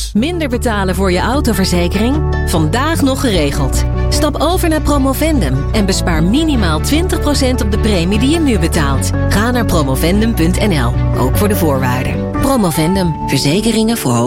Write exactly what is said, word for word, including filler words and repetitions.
is. Minder betalen voor je autoverzekering? Vandaag nog geregeld. Stap over naar Promovendum en bespaar minimaal twintig procent op de premie die je nu betaalt. Ga naar promovendum punt n l, ook voor de voorwaarden. Promovendum, verzekeringen voor